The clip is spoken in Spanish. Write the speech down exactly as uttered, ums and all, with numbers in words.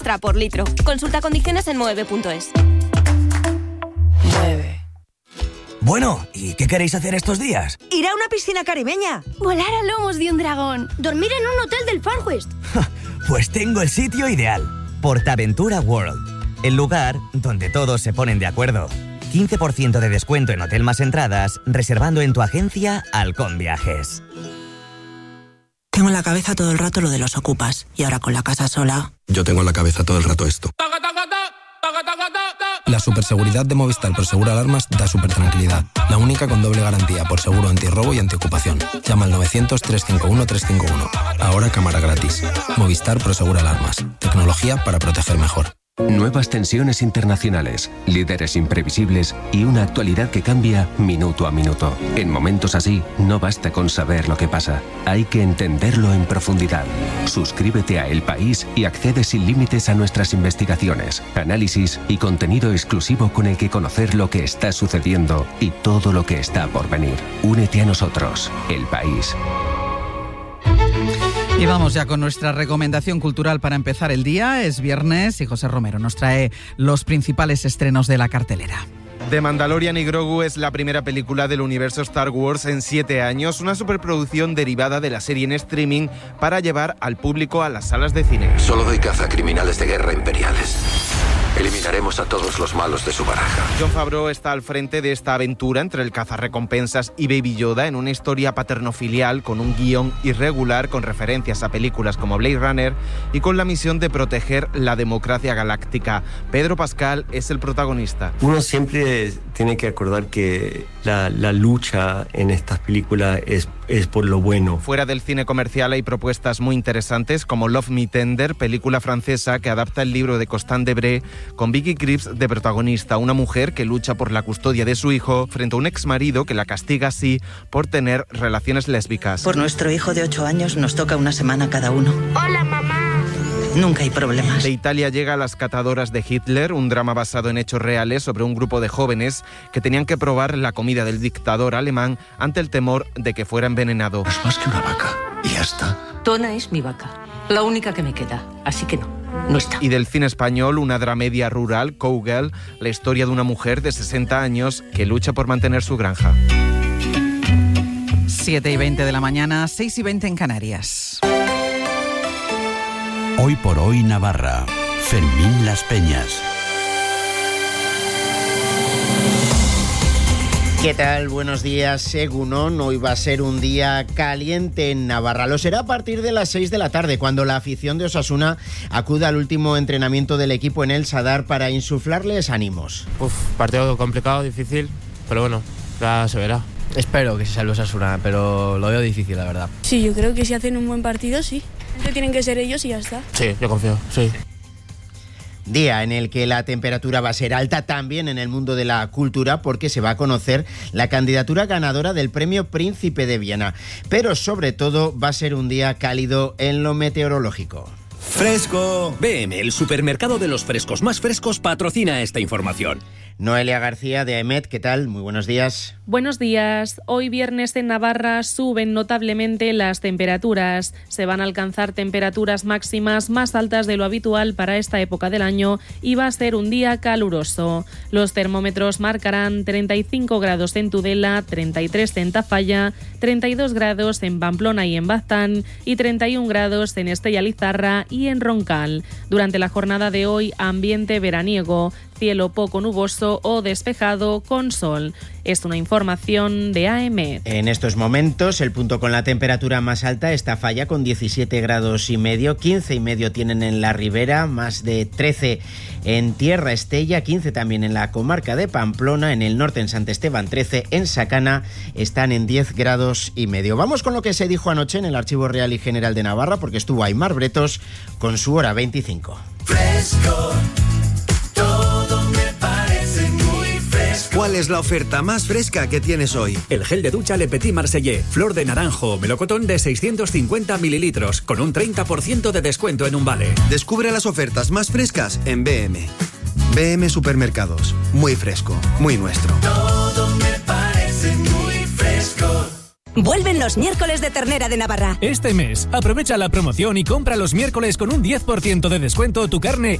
por litro. Consulta condiciones en moeve punto es. Mueve. Bueno, ¿y qué queréis hacer estos días? Ir a una piscina caribeña. Volar a lomos de un dragón. Dormir en un hotel del Far West. Pues tengo el sitio ideal. PortAventura World. El lugar donde todos se ponen de acuerdo. quince por ciento de descuento en hotel más entradas, reservando en tu agencia Halcón Viajes. Tengo en la cabeza todo el rato lo de los ocupas. Y ahora con la casa sola... Yo tengo en la cabeza todo el rato esto. La superseguridad de Movistar Prosegur Alarmas da súper tranquilidad. La única con doble garantía por seguro antirrobo y antiocupación. Llama al novecientos, trescientos cincuenta y uno, trescientos cincuenta y uno. Ahora cámara gratis. Movistar Prosegur Alarmas. Tecnología para proteger mejor. Nuevas tensiones internacionales, líderes imprevisibles y una actualidad que cambia minuto a minuto. En momentos así, no basta con saber lo que pasa, hay que entenderlo en profundidad. Suscríbete a El País y accede sin límites a nuestras investigaciones, análisis y contenido exclusivo con el que conocer lo que está sucediendo y todo lo que está por venir. Únete a nosotros, El País. Y vamos ya con nuestra recomendación cultural para empezar el día. Es viernes y José Romero nos trae los principales estrenos de la cartelera. The Mandalorian y Grogu es la primera película del universo Star Wars en siete años, una superproducción derivada de la serie en streaming para llevar al público a las salas de cine. Solo doy caza a criminales de guerra imperiales. Eliminaremos a todos los malos de su baraja. Jon Favreau está al frente de esta aventura entre el cazarrecompensas y Baby Yoda en una historia paternofilial con un guión irregular con referencias a películas como Blade Runner y con la misión de proteger la democracia galáctica. Pedro Pascal es el protagonista. Uno siempre tiene que acordar que la, la lucha en estas películas es, es por lo bueno. Fuera del cine comercial hay propuestas muy interesantes como Love Me Tender, película francesa que adapta el libro de Constant Debré con Vicky Krieps de protagonista, una mujer que lucha por la custodia de su hijo frente a un exmarido que la castiga así por tener relaciones lésbicas. Por nuestro hijo de ocho años nos toca una semana cada uno. Hola, mamá. Nunca hay problemas. De Italia llega Las catadoras de Hitler, un drama basado en hechos reales sobre un grupo de jóvenes que tenían que probar la comida del dictador alemán ante el temor de que fuera envenenado. Es más que una vaca. Y ya está. Tona es mi vaca, la única que me queda, así que no, no está. Y del cine español, una dramedia rural, Cowgirl, la historia de una mujer de sesenta años que lucha por mantener su granja. siete y veinte de la mañana, seis y veinte en Canarias. Hoy por hoy Navarra. Fermín Las Peñas. ¿Qué tal? Buenos días, Egunon. Hoy va a ser un día caliente en Navarra. Lo será a partir de las seis de la tarde, cuando la afición de Osasuna acuda al último entrenamiento del equipo en el Sadar para insuflarles ánimos. Uf, partido complicado, difícil, pero bueno, ya se verá. Espero que se salve Osasuna, pero lo veo difícil, la verdad. Sí, yo creo que si hacen un buen partido, sí. Tienen que ser ellos y ya está. Sí, yo confío, sí. Día en el que la temperatura va a ser alta también en el mundo de la cultura, porque se va a conocer la candidatura ganadora del Premio Príncipe de Viena. Pero sobre todo va a ser un día cálido en lo meteorológico. ¡Fresco! B M, el supermercado de los frescos más frescos, patrocina esta información. Noelia García de AEMET, ¿qué tal? Muy buenos días. Buenos días. Hoy viernes en Navarra suben notablemente las temperaturas. Se van a alcanzar temperaturas máximas más altas de lo habitual para esta época del año y va a ser un día caluroso. Los termómetros marcarán treinta y cinco grados en Tudela, treinta y tres en Tafalla, treinta y dos grados en Pamplona y en Baztán y treinta y un grados en Estella Lizarra y en Roncal. Durante la jornada de hoy, ambiente veraniego, cielo poco nuboso o despejado con sol. Es una información de AEMET. En estos momentos, el punto con la temperatura más alta está Falla con diecisiete grados y medio, quince y medio tienen en la Ribera, más de trece en Tierra Estella, quince también en la comarca de Pamplona, en el norte en Sant Esteban trece, en Sacana están en diez grados y medio. Vamos con lo que se dijo anoche en el Archivo Real y General de Navarra, porque estuvo Aymar Bretos con su hora veinticinco. Fresco. ¿Cuál es la oferta más fresca que tienes hoy? El gel de ducha Le Petit Marseillais, flor de naranjo, melocotón de seiscientos cincuenta mililitros, con un treinta por ciento de descuento en un vale. Descubre las ofertas más frescas en B M. B M Supermercados. Muy fresco, muy nuestro. Todo me parece muy fresco. Vuelven los miércoles de ternera de Navarra. Este mes, aprovecha la promoción y compra los miércoles con un diez por ciento de descuento tu carne